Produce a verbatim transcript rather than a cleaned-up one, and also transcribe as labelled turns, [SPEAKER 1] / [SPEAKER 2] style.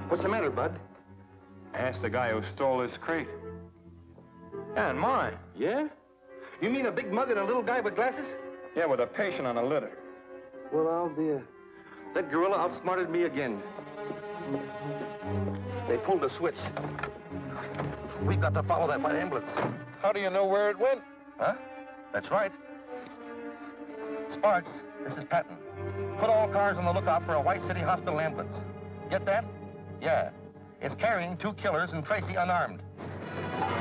[SPEAKER 1] What's the matter, Bud?
[SPEAKER 2] Ask the guy who stole this crate.
[SPEAKER 1] Yeah, and mine. Yeah? You mean a big mug and a little guy with glasses?
[SPEAKER 2] Yeah, with a patient on a litter.
[SPEAKER 1] Well, I'll be a... That gorilla outsmarted me again. They pulled the switch. We've got to follow that white ambulance.
[SPEAKER 2] How do you know where it went?
[SPEAKER 1] Huh? That's right. Sparks, this is Patton. Put all cars on the lookout for a White City Hospital ambulance. Get that? Yeah. It's carrying two killers and Tracy unarmed.